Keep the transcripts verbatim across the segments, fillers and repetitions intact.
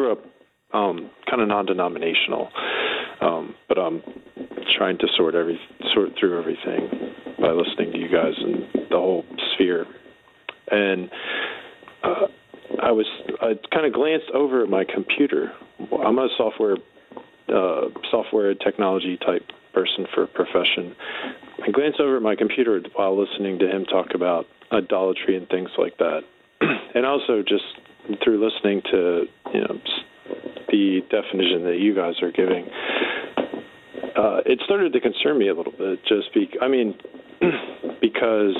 grew up um, kind of non-denominational, um, but I'm trying to sort every sort through everything by listening to you guys and the whole sphere. And uh, I was I kind of glanced over at my computer. I'm a software uh, software technology type person for profession. I glanced over at my computer while listening to him talk about idolatry and things like that, and also just through listening to you know the definition that you guys are giving. Uh, it started to concern me a little bit. Just be, I mean, because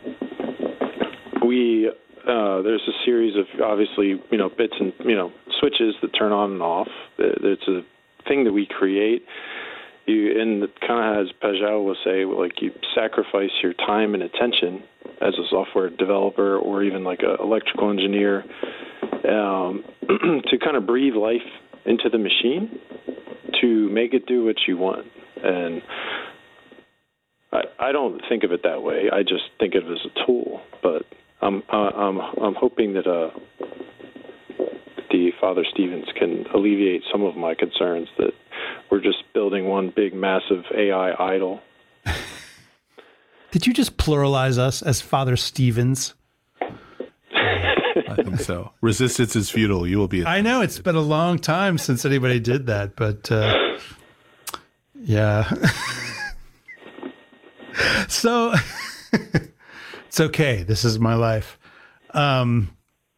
we uh, there's a series of obviously you know bits and you know switches that turn on and off. It's a thing that we create. You and kind of as Pageau will say, like you sacrifice your time and attention as a software developer or even like an electrical engineer um, to kind of breathe life into the machine to make it do what you want. And I, I don't think of it that way. I just think of it as a tool. But I'm I'm I'm hoping that uh, the Father Stevens can alleviate some of my concerns that we're just building one big, massive A I idol. Did you just pluralize us as Father Stevens? I think so. Resistance is futile. You will be. I know it's been a long time since anybody did that, but uh, yeah. So it's okay. This is my life. Um,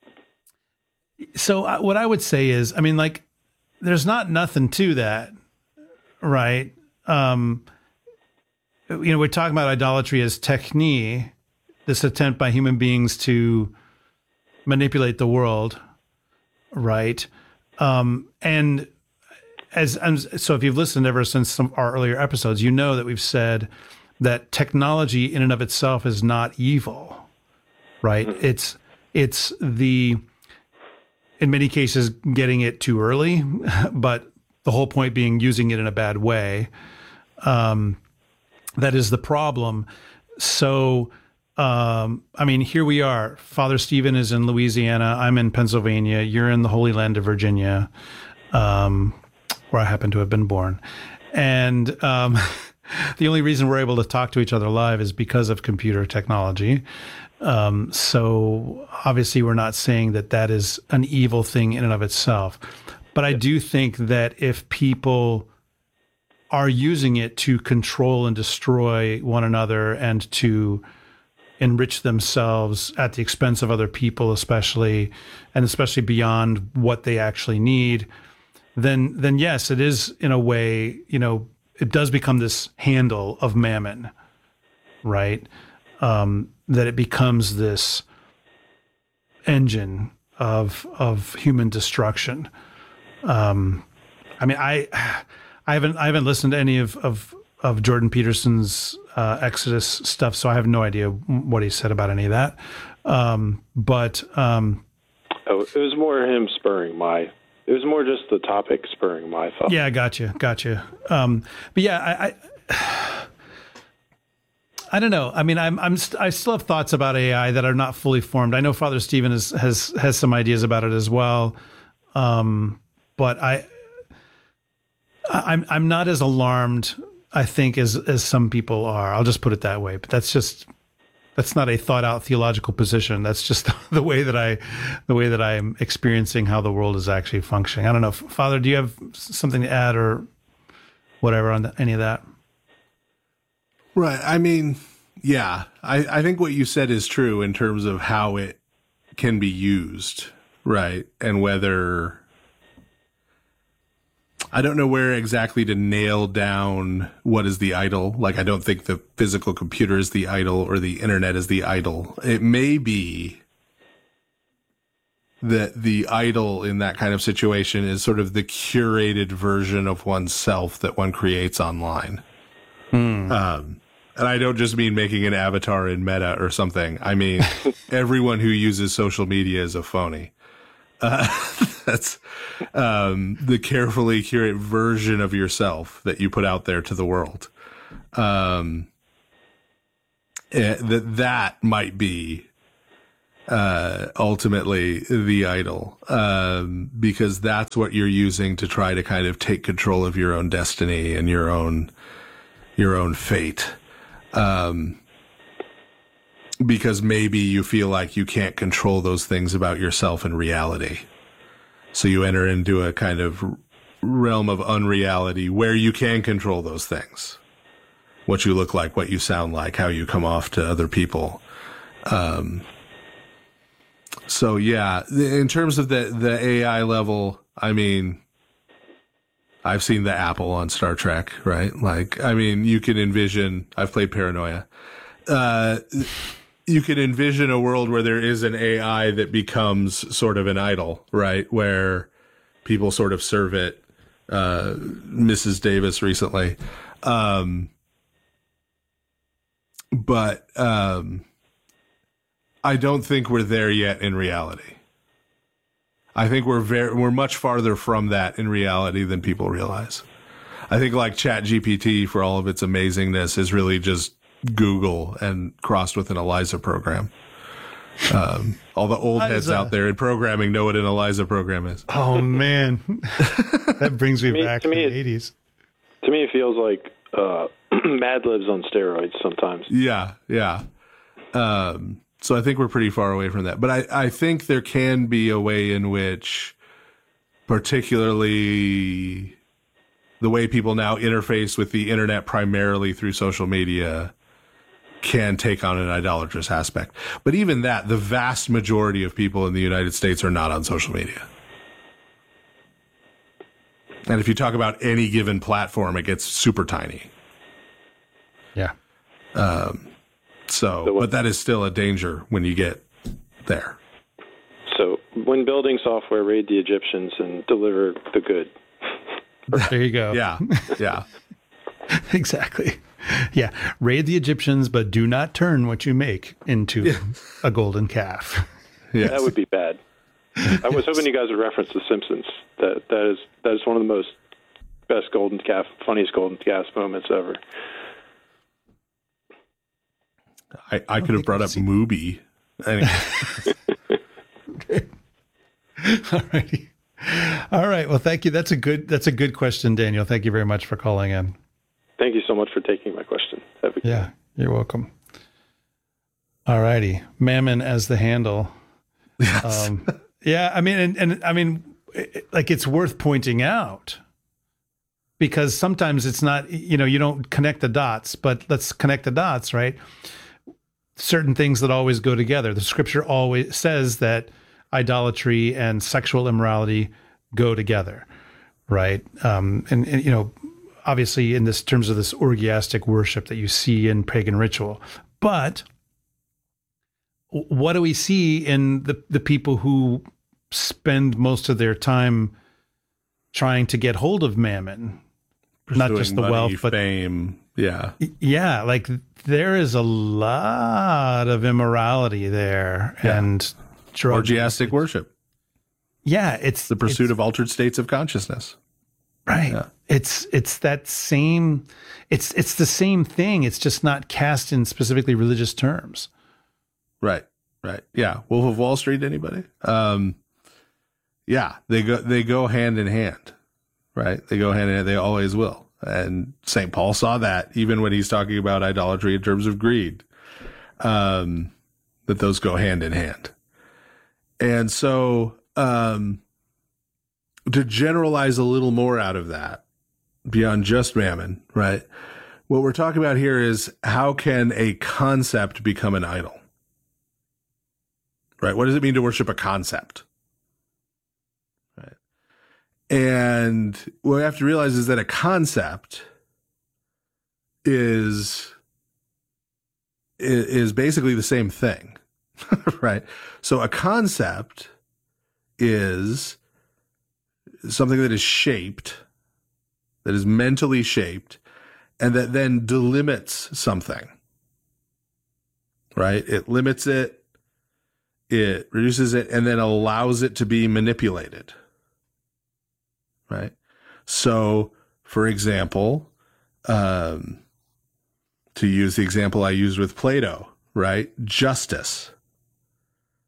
so I, what I would say is, I mean, like, there's not nothing to that, right? Um, you know, we're talking about idolatry as technique, this attempt by human beings to manipulate the world, right? Um, and as and so, if you've listened ever since some our earlier episodes, you know that we've said that technology in and of itself is not evil, right? Mm-hmm. It's it's the in many cases getting it too early, but the whole point being using it in a bad way. Um, that is the problem. So. Um, I mean, here we are. Father Stephen is in Louisiana. I'm in Pennsylvania. You're in the Holy Land of Virginia, um, where I happen to have been born. And um, the only reason we're able to talk to each other live is because of computer technology. Um, so obviously, we're not saying that that is an evil thing in and of itself. But I do think that if people are using it to control and destroy one another and to enrich themselves at the expense of other people, especially, and especially beyond what they actually need, then, then yes, it is in a way, you know, it does become this handle of mammon, right? Um, that it becomes this engine of, of human destruction. Um, I mean, I, I haven't, I haven't listened to any of, of, of Jordan Peterson's uh, Exodus stuff, so I have no idea what he said about any of that. Um, but um, oh, it was more him spurring my. It was more just the topic spurring my thought. Yeah, gotcha, gotcha. Um, but yeah, I, I, I don't know. I mean, I'm, I'm, st- I still have thoughts about A I that are not fully formed. I know Father Stephen is, has has some ideas about it as well, um, but I, I'm, I'm not as alarmed, I think, as as some people are. I'll just put it that way. But that's just that's not a thought out theological position. That's just the way that I the way that I am experiencing how the world is actually functioning. I don't know, Father. Do you have something to add or whatever on the, any of that? Right. I mean, yeah. I, I think what you said is true in terms of how it can be used, right, and whether. I don't know where exactly to nail down what is the idol. Like, I don't think the physical computer is the idol or the internet is the idol. It may be that the idol in that kind of situation is sort of the curated version of oneself that one creates online. Hmm. Um, and I don't just mean making an avatar in Meta or something. I mean, everyone who uses social media is a phony. Uh, that's um, the carefully curated version of yourself that you put out there to the world. Um, that that might be uh, ultimately the idol, um, because that's what you're using to try to kind of take control of your own destiny and your own, your own fate. Um, because maybe you feel like you can't control those things about yourself in reality. So you enter into a kind of realm of unreality where you can control those things. What you look like, what you sound like, how you come off to other people. Um, so yeah, in terms of the, the A I level, I mean, I've seen the Apple on Star Trek, right? Like, I mean, you can envision, I've played Paranoia. Uh, you can envision a world where there is an A I that becomes sort of an idol, right? Where people sort of serve it. Uh, Missus Davis recently. Um, but, um, I don't think we're there yet in reality. I think we're very, we're much farther from that in reality than people realize. I think like ChatGPT, for all of its amazingness, is really just Google and crossed with an ELIZA program. Um, all the old heads Eliza. out there in programming know what an ELIZA program is. Oh man, that brings me, To me- back to to, me the it- eighties. To me, it feels like uh, Mad Libs on steroids sometimes. Yeah, yeah. Um, so I think we're pretty far away from that. But I, I think there can be a way in which, particularly the way people now interface with the internet primarily through social media, can take on an idolatrous aspect. But even that, the vast majority of people in the United States are not on social media. And if you talk about any given platform, it gets super tiny. Yeah. Um, so, So what- but that is still a danger when you get there. So when building software, raid the Egyptians and deliver the good. There you go. Yeah, yeah. Exactly. Yeah. Raid the Egyptians, but do not turn what you make into a golden calf. Yes. That would be bad. I was hoping you guys would reference The Simpsons. That that is that is one of the most best golden calf, funniest golden calf moments ever. I, I could have brought up Mubi. Anyway. All righty. All right. Well, thank you. That's a good, that's a good question, Daniel. Thank you very much for calling in. Thank you so much for taking my question. Have a- Yeah. You're welcome. All righty. Mammon as the handle. Yes. Um, yeah. I mean, and, and I mean, it, like it's worth pointing out because sometimes it's not, you know, you don't connect the dots, but let's connect the dots, right? Certain things that always go together. The scripture always says that idolatry and sexual immorality go together, right? Um, and, and, you know, obviously in this terms of this orgiastic worship that you see in pagan ritual, but what do we see in the, the people who spend most of their time trying to get hold of mammon, not just the Pursuing money, wealth, but fame. Yeah. yeah, like there is a lot of immorality there Yeah. and drug. Orgiastic worship. Yeah, it's The pursuit it's, of altered states of consciousness. right. Yeah. It's it's that same. It's it's the same thing. It's just not cast in specifically religious terms. Right. Right. Yeah. Wolf of Wall Street, anybody? Um, yeah, they go, they go hand in hand, right? They go hand in hand. They always will. And Saint Paul saw that even when he's talking about idolatry in terms of greed, um, that those go hand in hand. And so, um, to generalize a little more out of that beyond just mammon, right? What we're talking about here is how can a concept become an idol? Right? What does it mean to worship a concept? Right. And what we have to realize is that a concept is is basically the same thing, right? So a concept is something that is shaped, that is mentally shaped, and that then delimits something, right? It limits it, it reduces it, and then allows it to be manipulated, right? So, for example, um, to use the example I used with Plato, right? Justice.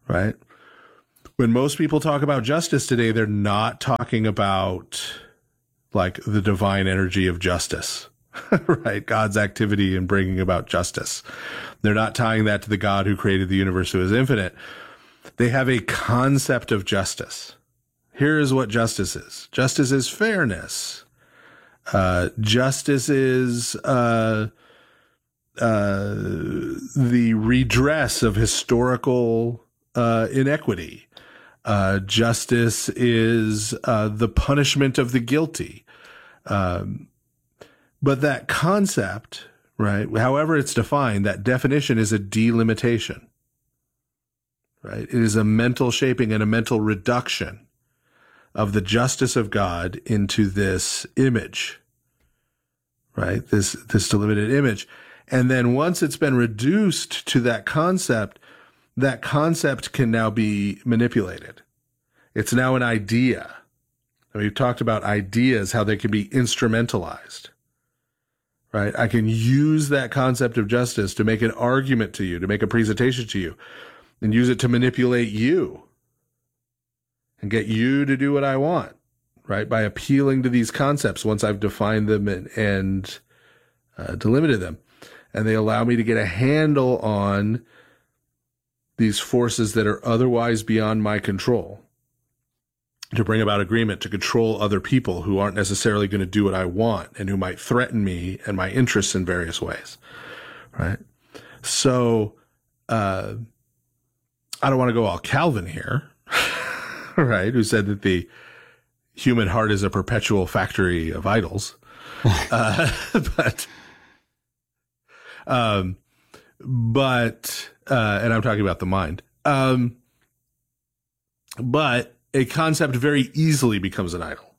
right? When most people talk about justice today, they're not talking about like the divine energy of justice, right? God's activity in bringing about justice. They're not tying that to the God who created the universe, who is infinite. They have a concept of justice. Here is what justice is. Justice is fairness. Uh, justice is uh, uh, the redress of historical uh, inequity. Uh, justice is uh, the punishment of the guilty. Um, but that concept, right, however it's defined, that definition is a delimitation, right? It is a mental shaping and a mental reduction of the justice of God into this image, right? This, this delimited image. And then once it's been reduced to that concept, that concept can now be manipulated. It's now an idea. And we've talked about ideas, how they can be instrumentalized, right? I can use that concept of justice to make an argument to you, to make a presentation to you, and use it to manipulate you and get you to do what I want, right? By appealing to these concepts once I've defined them and, and uh, delimited them. And they allow me to get a handle on these forces that are otherwise beyond my control, to bring about agreement, to control other people who aren't necessarily going to do what I want and who might threaten me and my interests in various ways, right? So, uh, I don't want to go all Calvin here, right? Who said that the human heart is a perpetual factory of idols. uh, but, um, but, uh, and I'm talking about the mind. Um, but a concept very easily becomes an idol.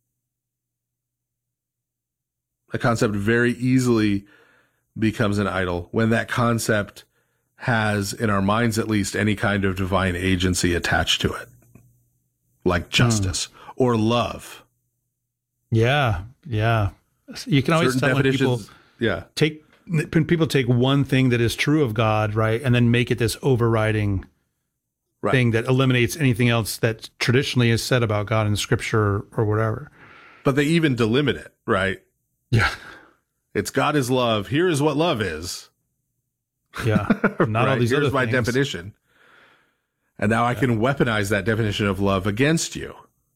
A concept very easily becomes an idol when that concept has, in our minds at least, any kind of divine agency attached to it, like justice mm. or love. Yeah, yeah. You can always Certain tell when people yeah. take when people take one thing that is true of God, right, and then make it this overriding right. thing that eliminates anything else that traditionally is said about God in Scripture or whatever. But they even delimit it, right? Yeah. It's God is love. Here is what love is. Yeah. Not right? all these Here's other my things. definition. And now I yeah. can weaponize that definition of love against you.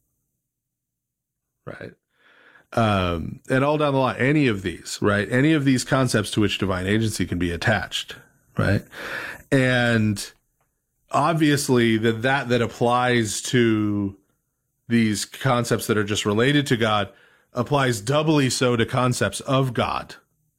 Right. Um, and all down the line, any of these, right? Any of these concepts to which divine agency can be attached, right? And obviously that that, that applies to these concepts that are just related to God applies doubly so to concepts of God,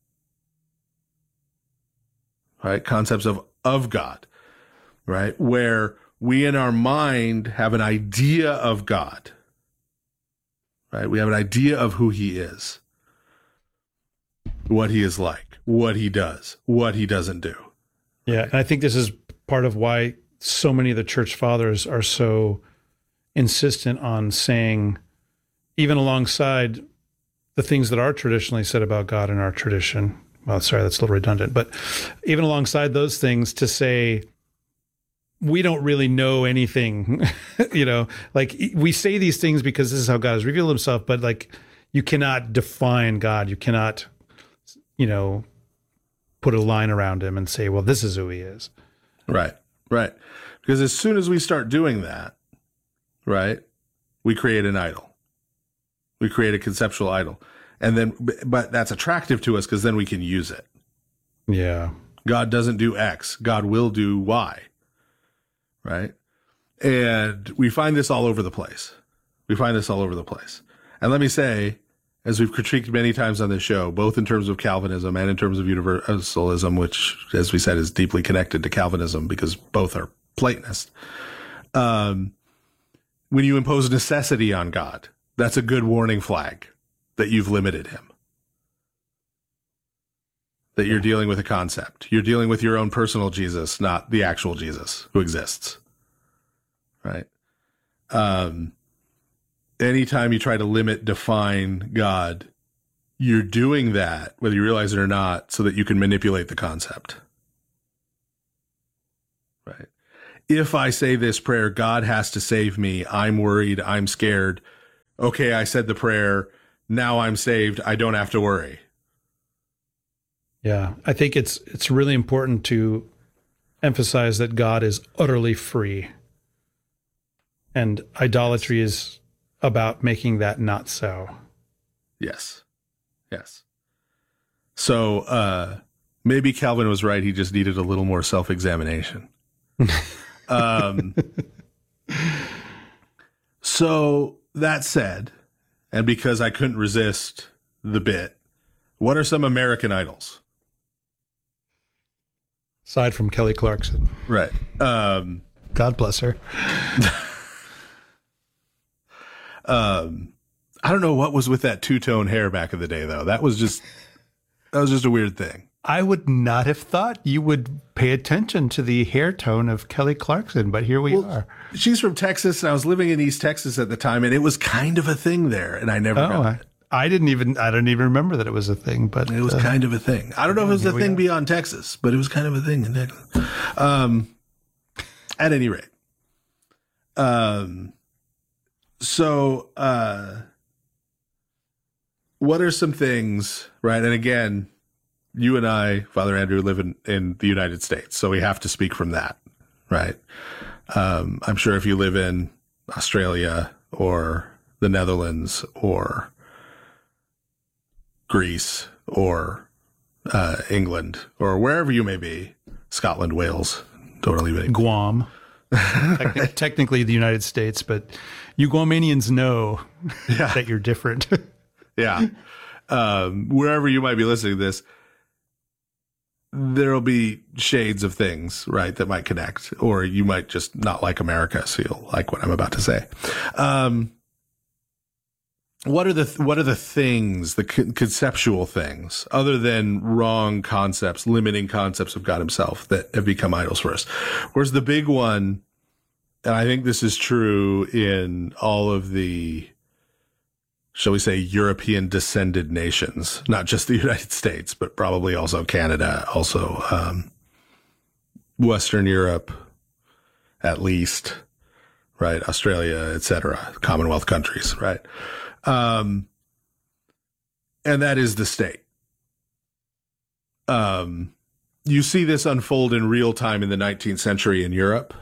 right? Concepts of, of God, right? Where we in our mind have an idea of God, right? We have an idea of who he is, what he is like, what he does, what he doesn't do. Yeah. And I think this is part of why so many of the church fathers are so insistent on saying, even alongside the things that are traditionally said about God in our tradition, well, sorry, that's a little redundant, but even alongside those things to say, we don't really know anything, you know, like we say these things because this is how God has revealed himself, but like you cannot define God. You cannot, you know, put a line around him and say, well, this is who he is. Right, right. Because as soon as we start doing that, right, we create an idol. We create a conceptual idol. And then, but that's attractive to us because then we can use it. Yeah. God doesn't do X. God will do Y. Right? And we find this all over the place. We find this all over the place. And let me say, as we've critiqued many times on this show, both in terms of Calvinism and in terms of universalism, which, as we said, is deeply connected to Calvinism because both are Platonist. Um, when you impose necessity on God, that's a good warning flag that you've limited him. That you're dealing with a concept. You're dealing with your own personal Jesus, not the actual Jesus who exists. Right? Um, anytime you try to limit, define God, you're doing that, whether you realize it or not, so that you can manipulate the concept. Right? if I say this prayer, God has to save me. I'm worried. I'm scared. Okay, I said the prayer. Now I'm saved. I don't have to worry. Yeah, I think it's it's really important to emphasize that God is utterly free. And idolatry is about making that not so. Yes. Yes. So uh, maybe Calvin was right. He just needed a little more self-examination. um, so that said, and because I couldn't resist the bit, what are some American idols? Aside from Kelly Clarkson. Right. Um, God bless her. um, I don't know what was with that two-tone hair back in the day, though. That was just that was just a weird thing. I would not have thought you would pay attention to the hair tone of Kelly Clarkson, but here we well, are. She's from Texas, and I was living in East Texas at the time, and it was kind of a thing there, and I never oh, got I, it. I didn't even I don't even remember that it was a thing, but it was uh, kind of a thing. I don't know if it was a thing beyond Texas, but it was kind of a thing in Texas. Um, at any rate, um, so uh, what are some things, right? And again, you and I, Father Andrew, live in, in the United States, so we have to speak from that, right? Um, I'm sure if you live in Australia or the Netherlands or Greece or uh, England or wherever you may be, Scotland, Wales, totally big. Guam, Techn- technically the United States, but you Guamanians know yeah. that you're different. yeah. Um, wherever you might be listening to this, there'll be shades of things, right, that might connect, or you might just not like America, so you'll like what I'm about to say. Um, what are the what are the things, the con- conceptual things, other than wrong concepts, limiting concepts of God Himself, that have become idols for us? Whereas the big one, and I think this is true in all of the, shall we say, European descended nations, not just the United States, but probably also Canada, also um, Western Europe, at least, right? Australia, et cetera, Commonwealth countries, right? Um, and that is the state. Um, you see this unfold in real time in the nineteenth century in Europe,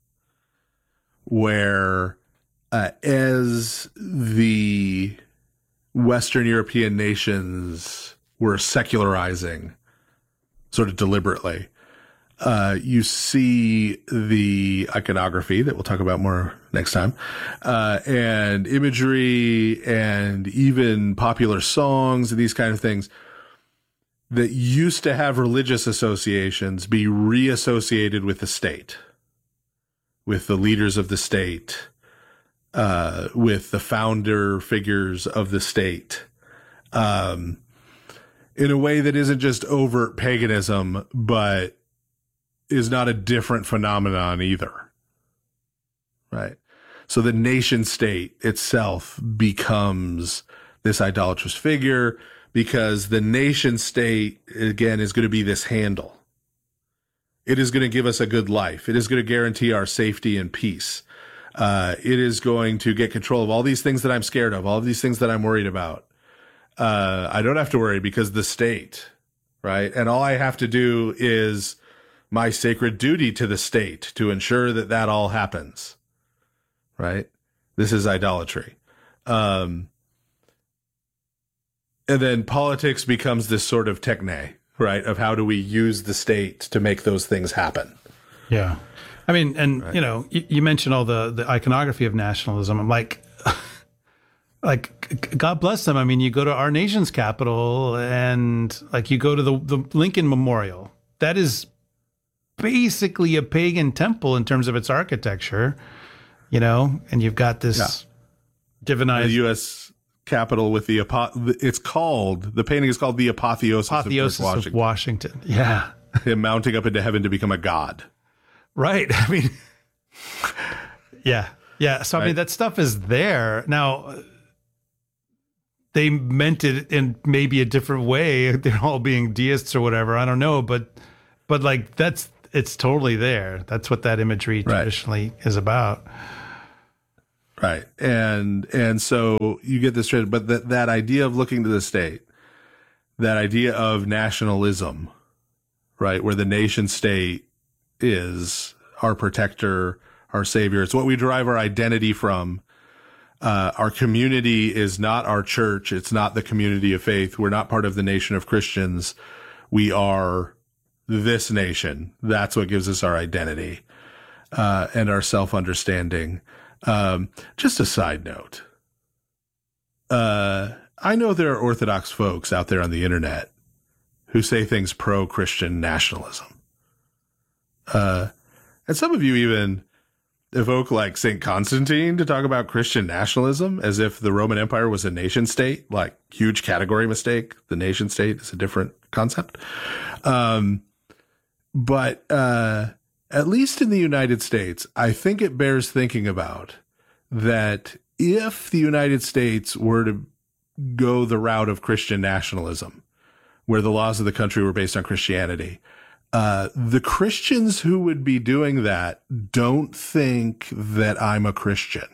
where Uh, as the Western European nations were secularizing sort of deliberately, uh, you see the iconography that we'll talk about more next time, uh, and imagery and even popular songs and these kind of things that used to have religious associations be reassociated with the state, with the leaders of the state, Uh, with the founder figures of the state, um, in a way that isn't just overt paganism, but is not a different phenomenon either, right? So the nation state itself becomes this idolatrous figure because the nation state, again, is going to be this handle. It is going to give us a good life. It is going to guarantee our safety and peace. Uh, it is going to get control of all these things that I'm scared of, all of these things that I'm worried about. Uh, I don't have to worry because the state, right? And all I have to do is my sacred duty to the state to ensure that that all happens, right? This is idolatry. Um, and then politics becomes this sort of techne, right? Of how do we use the state to make those things happen? Yeah. I mean, and, right. you know, you, you mentioned all the, the iconography of nationalism. I'm like, like, God bless them. I mean, you go to our nation's capital and like you go to the, the Lincoln Memorial. That is basically a pagan temple in terms of its architecture, you know, and you've got this yeah. divinized. The U S Capitol with the, it's called, the painting is called the Apotheosis, Apotheosis of, Washington. of Washington. Yeah. Him mounting up into heaven to become a god. Right. I mean, yeah. Yeah. So, I right. mean, that stuff is there. Now, they meant it in maybe a different way. They're all being deists or whatever. I don't know. But, but like, that's, it's totally there. That's what that imagery Right. traditionally is about. Right. And and so you get this trend, but that that idea of looking to the state, that idea of nationalism, right, where the nation state is our protector, our savior. It's what we derive our identity from. Uh, our community is not our church. It's not the community of faith. We're not part of the nation of Christians. We are this nation. That's what gives us our identity uh, and our self-understanding. Um, just a side note. Uh, I know there are Orthodox folks out there on the internet who say things pro-Christian nationalism. Uh, and some of you even evoke like Saint Constantine to talk about Christian nationalism as if the Roman Empire was a nation state, like huge category mistake. The nation state is a different concept. Um, but, uh, at least in the United States, I think it bears thinking about that if the United States were to go the route of Christian nationalism, where the laws of the country were based on Christianity, uh, the Christians who would be doing that don't think that I'm a Christian.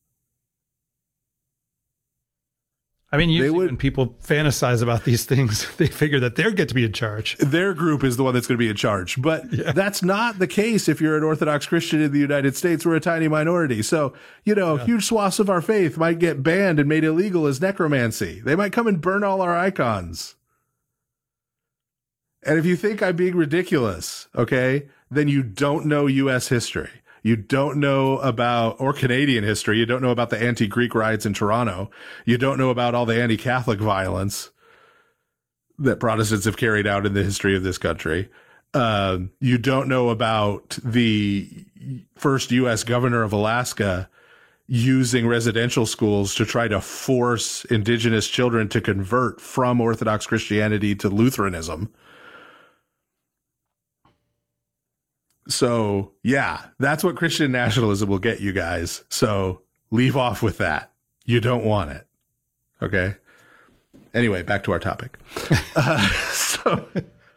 I mean, usually would- when people fantasize about these things, they figure that they get to be in charge. Their group is the one that's going to be in charge. But Yeah. that's not the case if you're an Orthodox Christian in the United States. We're a tiny minority. So, you know, huge swaths of our faith might get banned and made illegal as necromancy. They might come and burn all our icons. And if you think I'm being ridiculous, okay, then you don't know U S history. You don't know about, or Canadian history. You don't know about the anti-Greek riots in Toronto. You don't know about all the anti-Catholic violence that Protestants have carried out in the history of this country. Um, you don't know about the first U S governor of Alaska using residential schools to try to force indigenous children to convert from Orthodox Christianity to Lutheranism. So, yeah, that's what Christian nationalism will get you guys. So leave off with that. You don't want it. Okay. Anyway, back to our topic. uh, so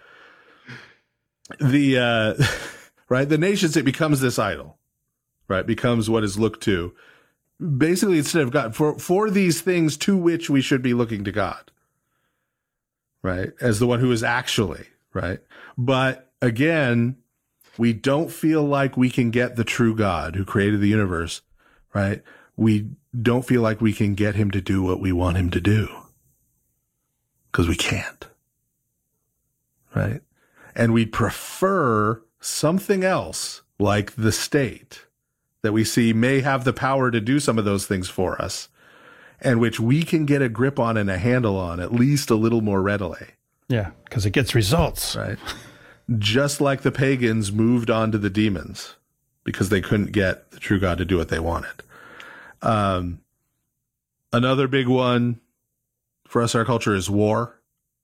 the, uh, right, the nation state becomes this idol, right? Becomes what is looked to. Basically, instead of God, for, for these things to which we should be looking to God, right? As the one who is actually, right? But again, we don't feel like we can get the true God who created the universe, right? We don't feel like we can get him to do what we want him to do because we can't, right? And we prefer something else like the state that we see may have the power to do some of those things for us and which we can get a grip on and a handle on at least a little more readily. Yeah, because it gets results. Right. Just like the pagans moved on to the demons because they couldn't get the true God to do what they wanted. Um, another big one for us, our culture, is war.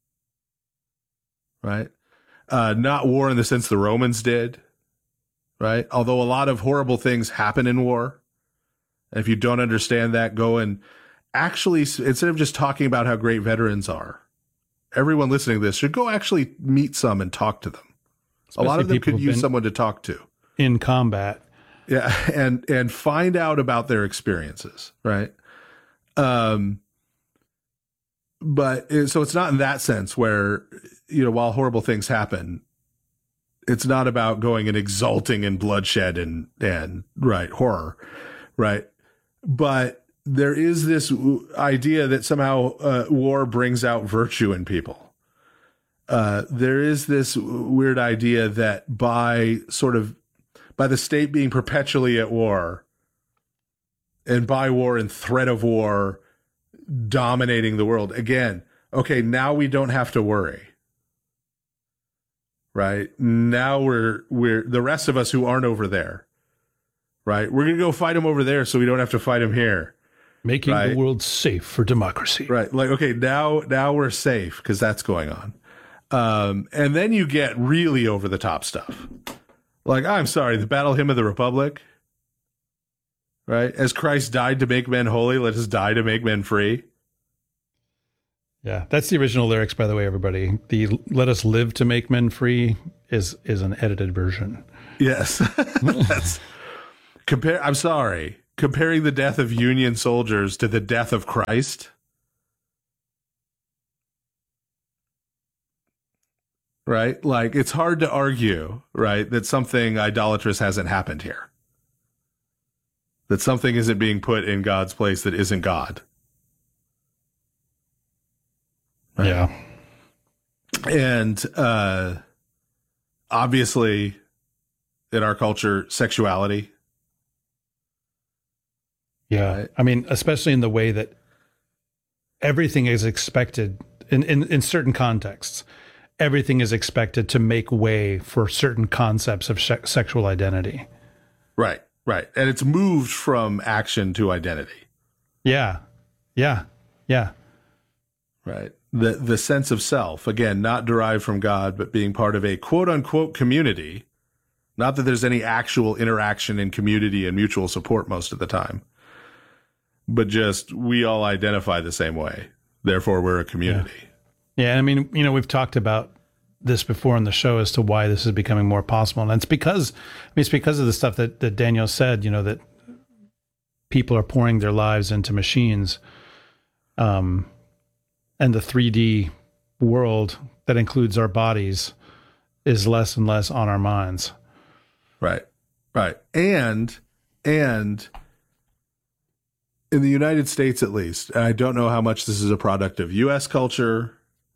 Right? Uh, not war in the sense the Romans did. Right? Although a lot of horrible things happen in war. And if you don't understand that, go and actually, instead of just talking about how great veterans are, everyone listening to this should go actually meet some and talk to them. Especially a lot of them people could who've use been someone to talk to. in combat. Yeah. And, and find out about their experiences. Right. Um, but it, so it's not in that sense where, you know, while horrible things happen, it's not about going and exulting in bloodshed and, and right. horror. Right. But there is this idea that somehow uh, war brings out virtue in people. Uh, there is this weird idea that by sort of, by the state being perpetually at war and by war and threat of war dominating the world, again, okay, now we don't have to worry. Right? Now we're, we're, the rest of us who aren't over there, right? We're going to go fight them over there so we don't have to fight them here. Making right? the world safe for democracy. Right. Like, okay, now, now we're safe because that's going on. Um, and then you get really over the top stuff. Like, I'm sorry, the Battle Hymn of the Republic, right? As Christ died to make men holy, let us die to make men free. Yeah, that's the original lyrics, by the way, everybody. The "Let us live to make men free" is is an edited version. Yes. That's, compare. I'm sorry. Comparing the death of Union soldiers to the death of Christ. Right? Like, it's hard to argue, right, that something idolatrous hasn't happened here. That something isn't being put in God's place that isn't God. Right? Yeah. And uh, obviously, in our culture, sexuality. Yeah. Right? I mean, especially in the way that everything is expected in, in, in certain contexts. Everything is expected to make way for certain concepts of se- sexual identity. Right, right. And it's moved from action to identity. Yeah. Yeah. Yeah. Right. The the sense of self, again, not derived from God, but being part of a quote unquote community. Not that there's any actual interaction in community and mutual support most of the time, but just we all identify the same way. Therefore, we're a community. Yeah. Yeah, I mean, you know, we've talked about this before on the show as to why this is becoming more possible. And it's because, I mean, it's because of the stuff that, that Daniel said, you know, that people are pouring their lives into machines. Um, and the three D world that includes our bodies is less and less on our minds. Right, right. And, and in the United States, at least, and I don't know how much this is a product of U S culture,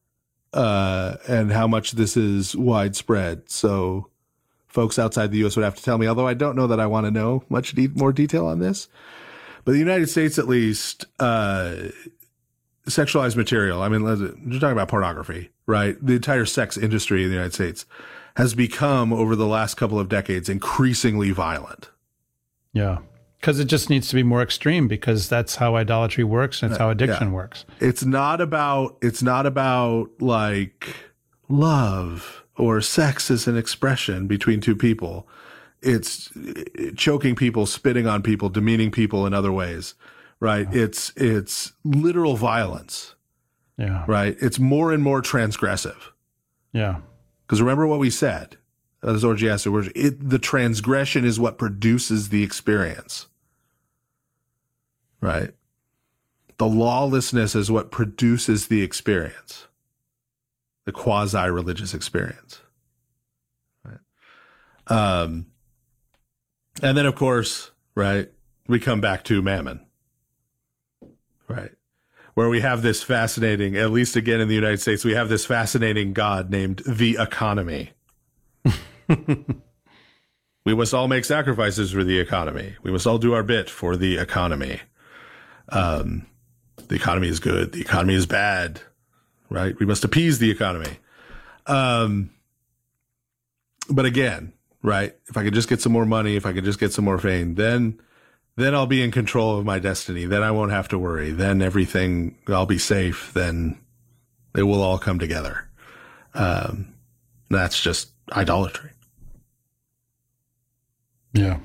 uh, and how much this is widespread. So folks outside the U S would have to tell me, although I don't know that I want to know much de- more detail on this. But the United States, at least, uh, sexualized material, I mean, you're talking about pornography, right? The entire sex industry in the United States has become, over the last couple of decades, increasingly violent. Yeah. Because it just needs to be more extreme, because that's how idolatry works and it's how addiction yeah. works. It's not about, it's not about like love or sex as an expression between two people. It's choking people, spitting on people, demeaning people in other ways, right? Yeah. It's, it's literal violence. Yeah. Right. It's more and more transgressive. Yeah. Because remember what we said, uh, the orgiastic words, it, the transgression is what produces the experience. Right? The lawlessness is what produces the experience, the quasi-religious experience. Right? Um, and then, of course, right, we come back to Mammon, right, where we have this fascinating, at least again in the United States, we have this fascinating god named the economy. We must all make sacrifices for the economy. We must all do our bit for the economy. Um, the economy is good. The economy is bad, right? We must appease the economy. Um, but again, right? If I could just get some more money, if I could just get some more fame, then, then I'll be in control of my destiny. Then I won't have to worry. Then everything, I'll be safe. Then it will all come together. Um, that's just idolatry. Yeah.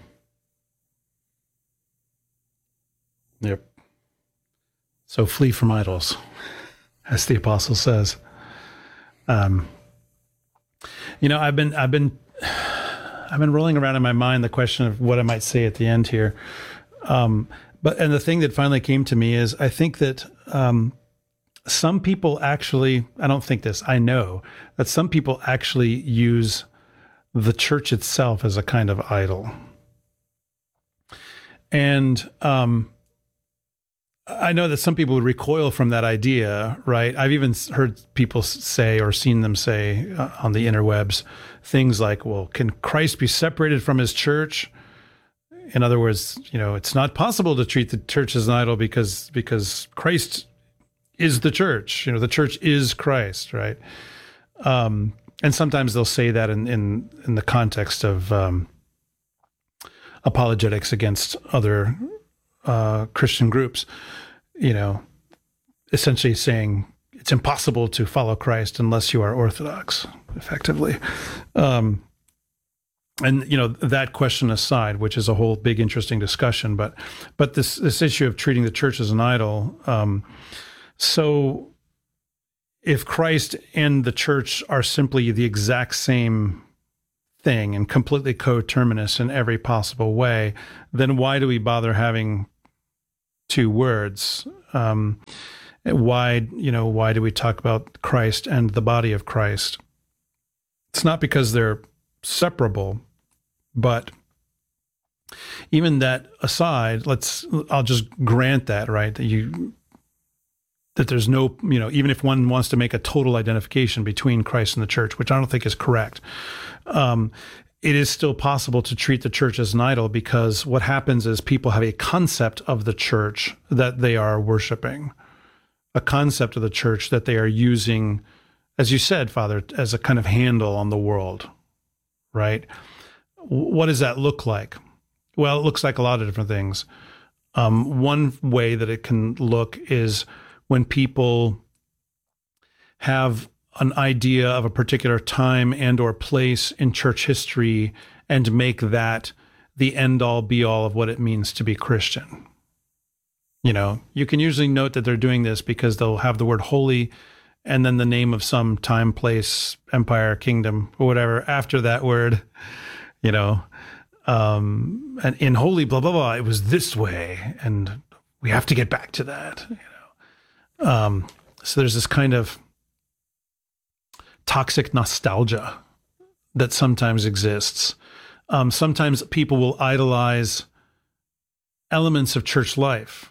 Yep. So flee from idols, as the apostle says. Um, you know, I've been, I've been, I've been rolling around in my mind the question of what I might say at the end here. Um, but, and the thing that finally came to me is I think that, um, some people actually, I don't think this, I know that some people actually use the church itself as a kind of idol. And, um, I know that some people would recoil from that idea, right? I've even heard people say or seen them say uh, on the interwebs things like, well, can Christ be separated from his church? In other words, you know, it's not possible to treat the church as an idol because because Christ is the church. You know, the church is Christ, right? Um, and sometimes they'll say that in in, in the context of um, apologetics against other Uh, Christian groups, you know, essentially saying it's impossible to follow Christ unless you are Orthodox, effectively. Um, and, you know, that question aside, which is a whole big, interesting discussion, but but this, this issue of treating the church as an idol. Um, so if Christ and the church are simply the exact same thing and completely coterminous in every possible way, then why do we bother having two words? Um, why, you know, why do we talk about Christ and the body of Christ? It's not because they're separable, but even that aside, let's, I'll just grant that, right? That you, that there's no, you know, even if one wants to make a total identification between Christ and the church, which I don't think is correct, um, it is still possible to treat the church as an idol, because what happens is people have a concept of the church that they are worshiping, a concept of the church that they are using, as you said, Father, as a kind of handle on the world, right? What does that look like? Well, it looks like a lot of different things. Um, one way that it can look is when people have an idea of a particular time and or place in church history and make that the end-all be-all of what it means to be Christian. You know, you can usually note that they're doing this because they'll have the word holy and then the name of some time, place, empire, kingdom, or whatever after that word, you know. Um, and in holy, blah, blah, blah, it was this way, and we have to get back to that, you know. Um, so there's this kind of toxic nostalgia that sometimes exists. Um, sometimes people will idolize elements of church life.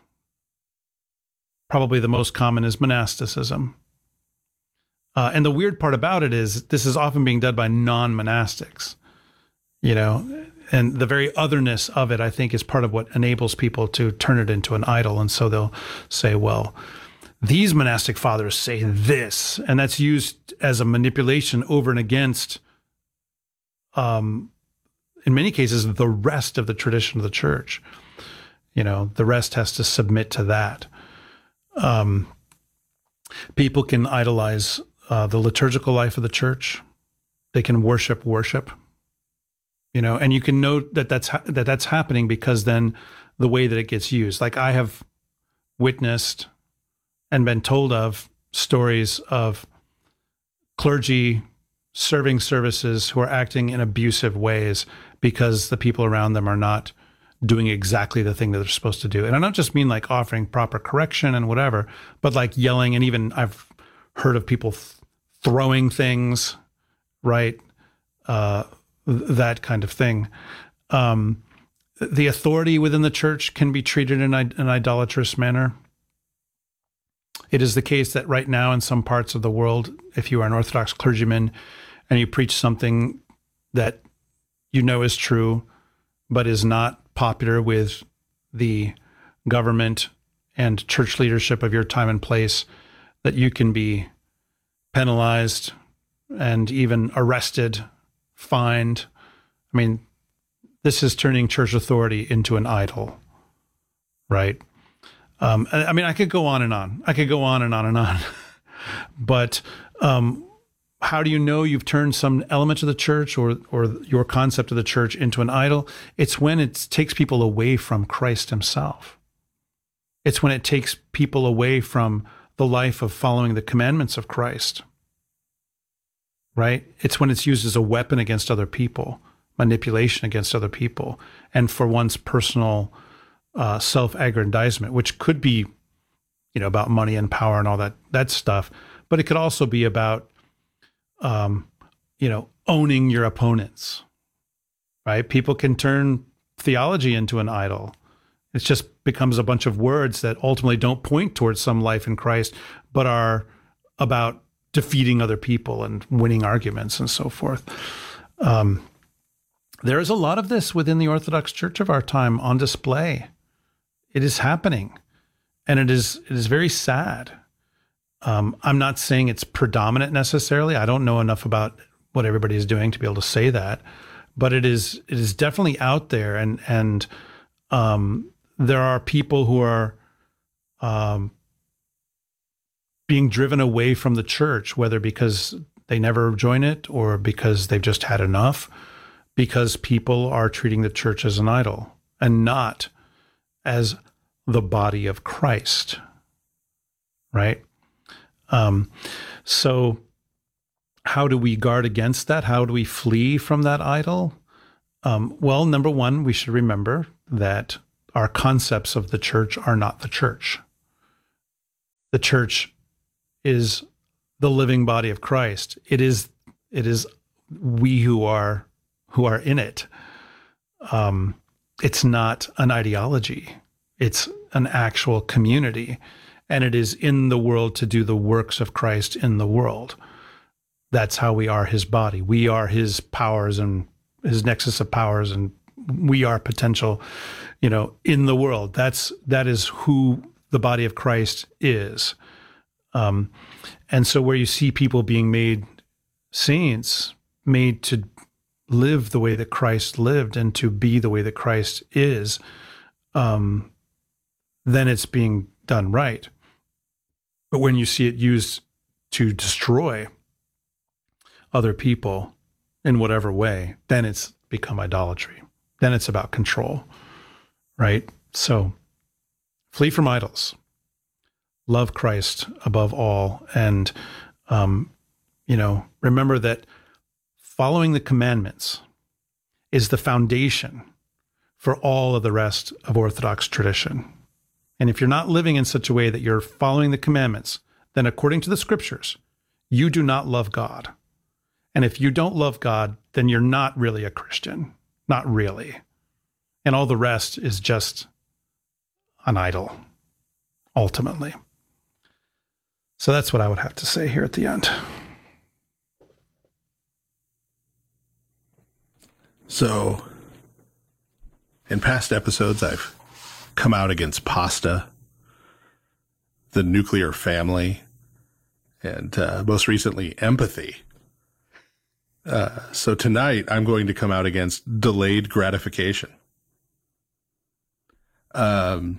Probably the most common is monasticism. Uh, and the weird part about it is this is often being done by non-monastics, you know, and the very otherness of it, I think, is part of what enables people to turn it into an idol. And so they'll say, well, these monastic fathers say this, and that's used as a manipulation over and against, um, in many cases, the rest of the tradition of the church. You know, the rest has to submit to that. Um, people can idolize uh, the liturgical life of the church. They can worship worship. You know, and you can note that that's ha- that that's happening because then the way that it gets used. Like I have witnessed and been told of stories of clergy serving services who are acting in abusive ways because the people around them are not doing exactly the thing that they're supposed to do. And I don't just mean like offering proper correction and whatever, but like yelling, and even I've heard of people th- throwing things, right? Uh, that kind of thing. Um, the authority within the church can be treated in an idolatrous manner. It is the case that right now in some parts of the world, if you are an Orthodox clergyman and you preach something that you know is true, but is not popular with the government and church leadership of your time and place, that you can be penalized and even arrested, fined. I mean, this is turning church authority into an idol, right? Um, I, I mean, I could go on and on. I could go on and on and on. But um, how do you know you've turned some element of the church or or your concept of the church into an idol? It's when it takes people away from Christ himself. It's when it takes people away from the life of following the commandments of Christ, right? It's when it's used as a weapon against other people, manipulation against other people, and for one's personal uh, self-aggrandizement, which could be, you know, about money and power and all that that stuff, but it could also be about, um, you know, owning your opponents, right? People can turn theology into an idol. It just becomes a bunch of words that ultimately don't point towards some life in Christ, but are about defeating other people and winning arguments and so forth. Um, there is a lot of this within the Orthodox Church of our time on display. It is happening, and it is it is very sad. Um, I'm not saying it's predominant necessarily. I don't know enough about what everybody is doing to be able to say that, but it is it is definitely out there, and and um, there are people who are um, being driven away from the church, whether because they never join it or because they've just had enough, because people are treating the church as an idol and not as the body of Christ, right? Um, so how do we guard against that? How do we flee from that idol? Um, well, number one, we should remember that our concepts of the church are not the church. The church is the living body of Christ. It is, it is we who are, who are in it. Um, it's not an ideology. It's an actual community, and it is in the world to do the works of Christ in the world. That's how we are his body. We are his powers and his nexus of powers, and we are potential, you know, in the world. That's, that is who the body of Christ is. Um, and so where you see people being made saints, made to live the way that Christ lived and to be the way that Christ is, um, then it's being done right. But when you see it used to destroy other people in whatever way, then it's become idolatry. Then it's about control, right? So flee from idols, love Christ above all, and, um, you know, remember that following the commandments is the foundation for all of the rest of Orthodox tradition. And if you're not living in such a way that you're following the commandments, then according to the scriptures, you do not love God. And if you don't love God, then you're not really a Christian. Not really. And all the rest is just an idol, ultimately. So that's what I would have to say here at the end. So, in past episodes, I've come out against pasta, the nuclear family, and uh, most recently, empathy. Uh, so tonight, I'm going to come out against delayed gratification. Um,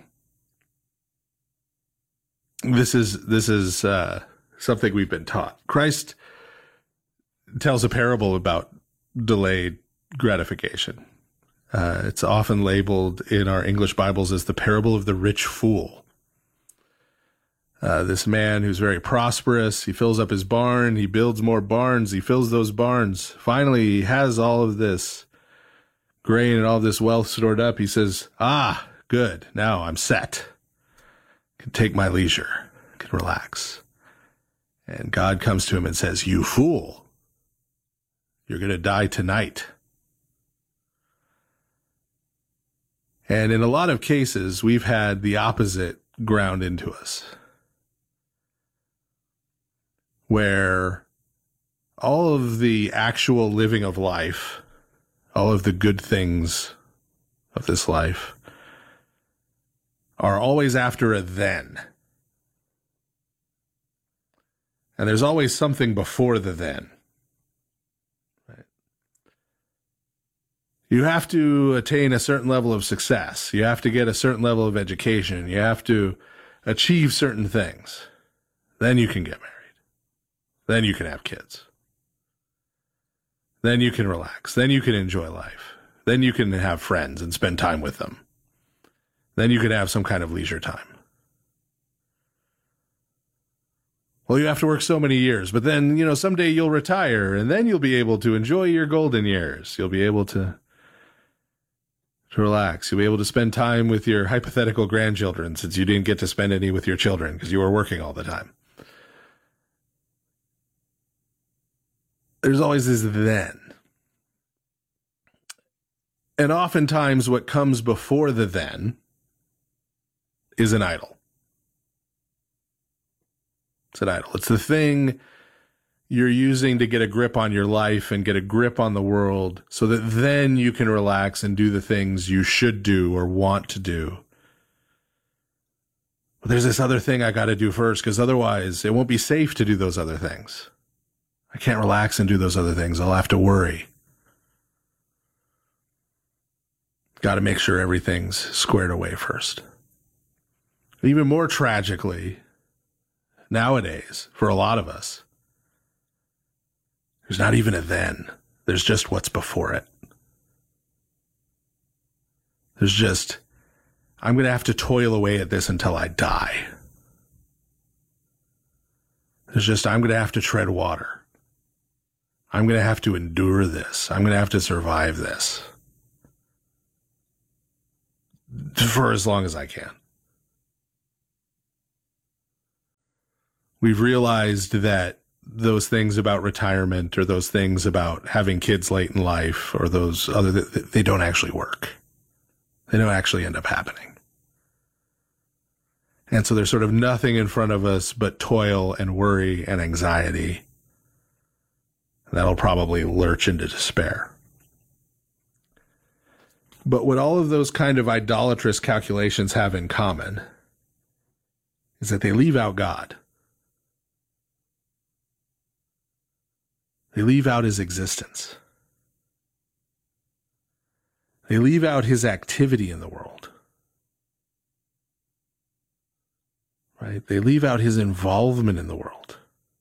this is this is uh, something we've been taught. Christ tells a parable about delayed gratification. Uh, it's often labeled in our English Bibles as the parable of the rich fool. Uh, this man who's very prosperous, he fills up his barn, he builds more barns, he fills those barns. Finally, he has all of this grain and all this wealth stored up. He says, ah, good, now I'm set. I can take my leisure, I can relax. And God comes to him and says, you fool, you're going to die tonight. And in a lot of cases, we've had the opposite ground into us, where all of the actual living of life, all of the good things of this life, are always after a then. And there's always something before the then. You have to attain a certain level of success. You have to get a certain level of education. You have to achieve certain things. Then you can get married. Then you can have kids. Then you can relax. Then you can enjoy life. Then you can have friends and spend time with them. Then you can have some kind of leisure time. Well, you have to work so many years, but then, you know, someday you'll retire, and then you'll be able to enjoy your golden years. You'll be able to to relax. You'll be able to spend time with your hypothetical grandchildren, since you didn't get to spend any with your children because you were working all the time. There's always this then. And oftentimes what comes before the then is an idol. It's an idol. It's the thing you're using to get a grip on your life and get a grip on the world so that then you can relax and do the things you should do or want to do. But there's this other thing I got to do first, because otherwise it won't be safe to do those other things. I can't relax and do those other things. I'll have to worry. Got to make sure everything's squared away first. Even more tragically, nowadays, for a lot of us, there's not even a then. There's just what's before it. There's just, I'm going to have to toil away at this until I die. There's just, I'm going to have to tread water. I'm going to have to endure this. I'm going to have to survive this for as long as I can. We've realized that those things about retirement or those things about having kids late in life or those other, they don't actually work. They don't actually end up happening. And so there's sort of nothing in front of us but toil and worry and anxiety. That'll probably lurch into despair. But what all of those kind of idolatrous calculations have in common is that they leave out God. They leave out his existence. They leave out his activity in the world. Right? They leave out his involvement in the world.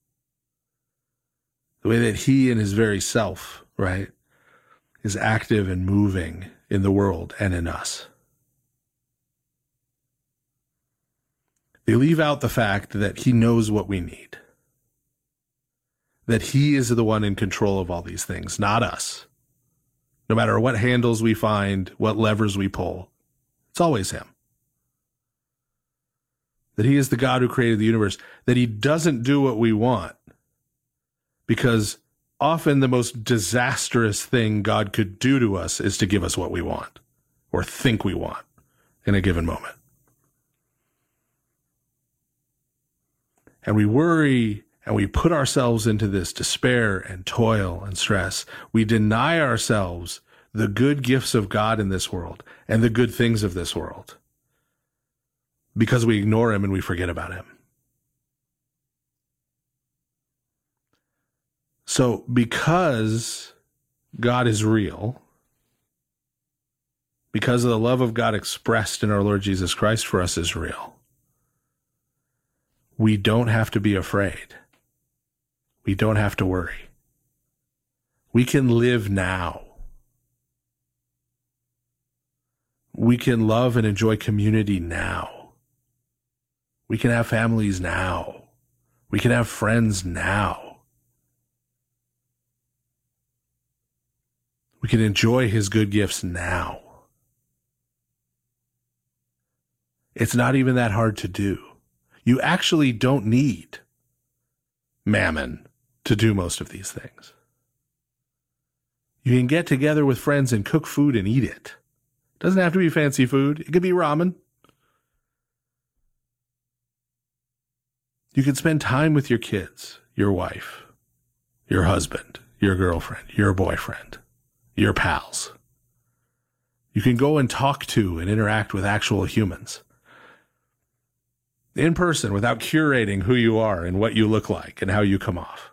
The way that he in his very self, right, is active and moving in the world and in us. They leave out the fact that he knows what we need. That he is the one in control of all these things, not us. No matter what handles we find, what levers we pull, it's always him. That he is the God who created the universe, that he doesn't do what we want, because often the most disastrous thing God could do to us is to give us what we want or think we want in a given moment. And we worry and we put ourselves into this despair and toil and stress. We deny ourselves the good gifts of God in this world and the good things of this world because we ignore him and we forget about him. So because God is real, because of the love of God expressed in our Lord Jesus Christ for us is real, we don't have to be afraid. We don't have to worry. We can live now. We can love and enjoy community now. We can have families now. We can have friends now. We can enjoy his good gifts now. It's not even that hard to do. You actually don't need mammon to do most of these things. You can get together with friends and cook food and eat it. It doesn't have to be fancy food. It could be ramen. You can spend time with your kids, your wife, your husband, your girlfriend, your boyfriend, your pals. You can go and talk to and interact with actual humans in person without curating who you are and what you look like and how you come off.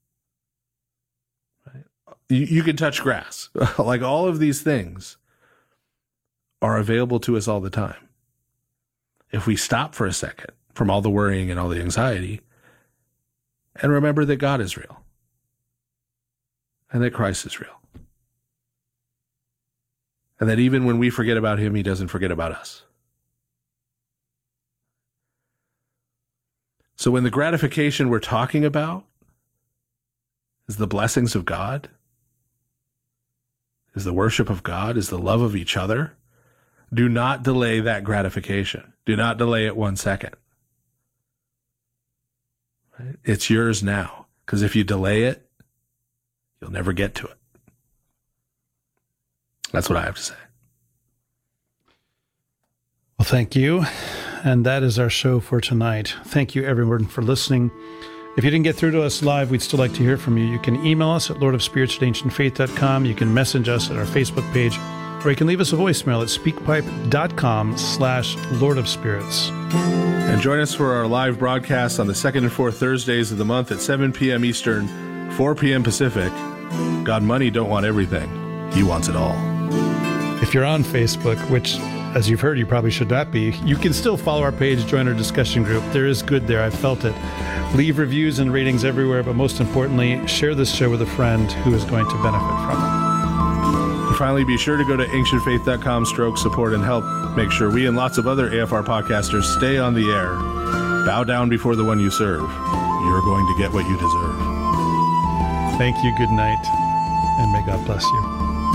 Right? You, you can touch grass. Like all of these things are available to us all the time. If we stop for a second from all the worrying and all the anxiety and remember that God is real and that Christ is real. And that even when we forget about him, he doesn't forget about us. So when the gratification we're talking about is the blessings of God, is the worship of God, is the love of each other, do not delay that gratification. Do not delay it one second. Right? It's yours now, because if you delay it, you'll never get to it. That's what I have to say. Well, thank you. And that is our show for tonight. Thank you, everyone, for listening. If you didn't get through to us live, we'd still like to hear from you. You can email us at lord of spirits at ancient faith dot com. You can message us at our Facebook page, or you can leave us a voicemail at speakpipe.com slash Lord of Spirits. And join us for our live broadcast on the second and fourth Thursdays of the month at seven p.m. Eastern, four p.m. Pacific. God Money don't want everything. He wants it all. If you're on Facebook, which, as you've heard, you probably should not be, you can still follow our page, join our discussion group. There is good there. I've felt it. Leave reviews and ratings everywhere, but most importantly, share this show with a friend who is going to benefit from it. And finally, be sure to go to ancient faith dot com stroke support and help make sure we and lots of other A F R podcasters stay on the air. Bow down before the one you serve. You're going to get what you deserve. Thank you. Good night. And may God bless you.